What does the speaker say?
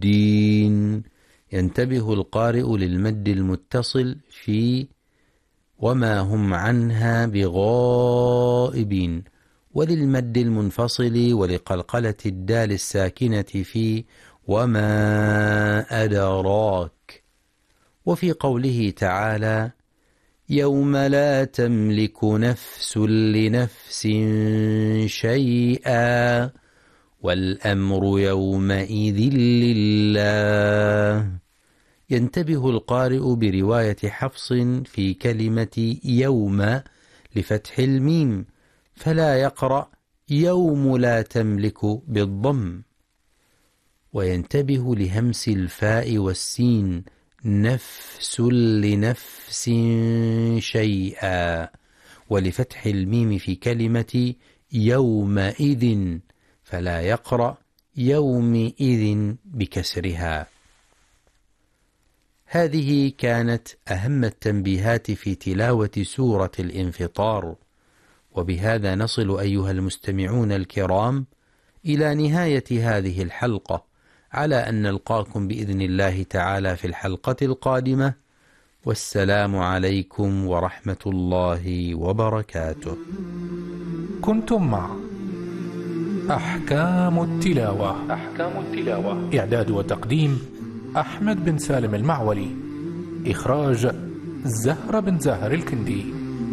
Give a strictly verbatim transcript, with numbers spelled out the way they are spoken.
الدين. ينتبه القارئ للمد المتصل في وما هم عنها بغائبين، وللمد المنفصل ولقلقلة الدال الساكنة في وما أدراك. وفي قوله تعالى يوم لا تملك نفس لنفس شيئا والأمر يومئذ لله، ينتبه القارئ برواية حفص في كلمة يوم لفتح الميم، فلا يقرأ يوم لا تملك بالضم. وينتبه لهمس الفاء والسين نفس لنفس شيئا، ولفتح الميم في كلمة يومئذ، فلا يقرأ يومئذ بكسرها. هذه كانت أهم التنبيهات في تلاوة سورة الانفطار، وبهذا نصل أيها المستمعون الكرام إلى نهاية هذه الحلقة، على أن نلقاكم بإذن الله تعالى في الحلقة القادمة، والسلام عليكم ورحمة الله وبركاته. كنتم مع أحكام التلاوة. أحكام التلاوة، إعداد وتقديم أحمد بن سالم المعولي، إخراج زهرة بن زاهر الكندي.